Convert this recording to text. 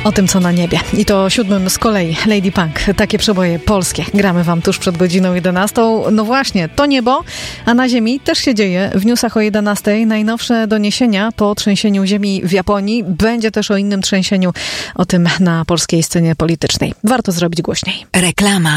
O tym, co na niebie. I to 7 z kolei Lady Punk. Takie przeboje polskie. Gramy wam tuż przed godziną 11. No właśnie, to niebo, a na ziemi też się dzieje. W newsach o 11 najnowsze doniesienia po trzęsieniu ziemi w Japonii. Będzie też o innym trzęsieniu, o tym na polskiej scenie politycznej. Warto zrobić głośniej. Reklama.